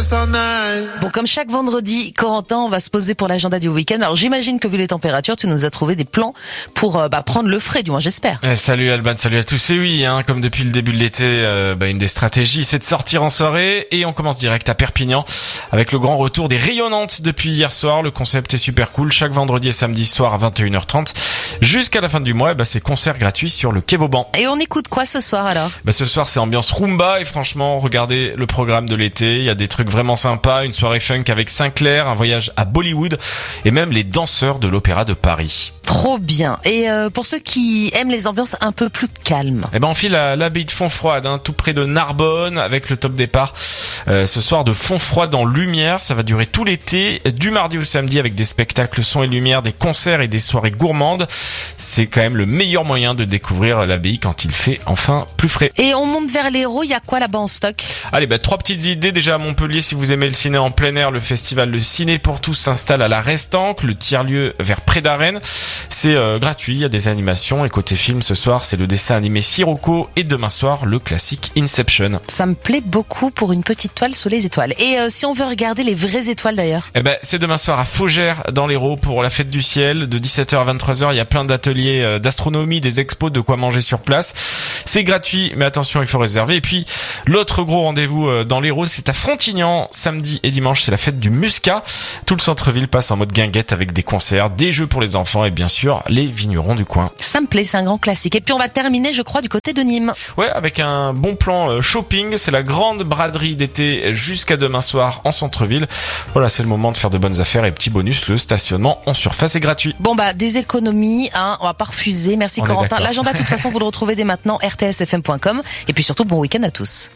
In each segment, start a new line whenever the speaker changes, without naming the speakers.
Bon, comme chaque vendredi, Corentin, on va se poser pour l'agenda du week-end. Alors j'imagine que vu les températures, tu nous as trouvé des plans pour prendre le frais, du moins j'espère.
Salut Alban, salut à tous. Et oui, comme depuis le début de l'été, une des stratégies, c'est de sortir en soirée. Et on commence direct à Perpignan avec le grand retour des Rayonnantes depuis hier soir. Le concept est super cool. Chaque vendredi et samedi soir à 21h30 jusqu'à la fin du mois, c'est concert gratuit sur le Quai Vauban.
Et on écoute quoi ce soir alors ?
Ce soir c'est ambiance rumba et franchement regardez le programme de l'été, il y a des trucs vraiment sympas, une soirée funk avec Sinclair, un voyage à Bollywood et même les danseurs de l'Opéra de Paris.
Trop bien. Et pour ceux qui aiment les ambiances un peu plus calmes,
on file à l'abbaye de Fontfroide, tout près de Narbonne, avec le top départ ce soir de Fontfroide en lumière. Ça va durer tout l'été, du mardi au samedi, avec des spectacles son et lumière, des concerts et des soirées gourmandes. C'est quand même le meilleur moyen de découvrir l'abbaye quand il fait enfin plus frais.
Et on monte vers l'Hérault, il y a quoi là-bas en stock ?
Allez, 3 petites idées. Déjà à Montpellier, si vous aimez le ciné en plein air, le festival Le Ciné pour tous s'installe à la Restanque, le tiers-lieu vers près d'Arennes. C'est gratuit, il y a des animations et côté film ce soir, c'est le dessin animé Sirocco et demain soir, le classique Inception.
Ça me plaît beaucoup pour une petite toile sous les étoiles. Et si on veut regarder les vraies étoiles d'ailleurs ?
C'est demain soir à Faugères dans l'Hérault pour la fête du ciel de 17h à 23h. Il y a plein d'ateliers d'astronomie, des expos, de quoi manger sur place. C'est gratuit, mais attention, il faut réserver. Et puis l'autre gros rendez-vous dans l'Hérault, c'est à Frontignan, samedi et dimanche, c'est la fête du Muscat. Tout le centre-ville passe en mode guinguette avec des concerts, des jeux pour les enfants et bien sûr les vignerons du coin.
Ça me plaît, c'est un grand classique. Et puis on va terminer, je crois, du côté de Nîmes.
Ouais, avec un bon plan shopping. C'est la grande braderie d'été jusqu'à demain soir en centre-ville. Voilà, c'est le moment de faire de bonnes affaires et petit bonus, le stationnement en surface est gratuit.
Bon des économies, on va pas refuser. Merci Corentin. L'agenda, de toute façon, vous le retrouvez dès maintenant, rtsfm.com. Et puis surtout, bon week-end à tous.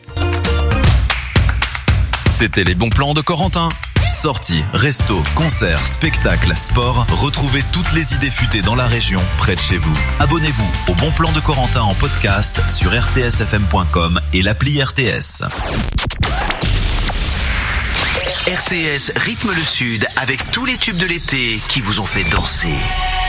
C'était les bons plans de Corentin. Sorties, restos, concerts, spectacles, sport. Retrouvez toutes les idées futées dans la région, près de chez vous. Abonnez-vous au Bon Plan de Corentin en podcast sur rtsfm.com et l'appli RTS.
RTS rythme le Sud avec tous les tubes de l'été qui vous ont fait danser.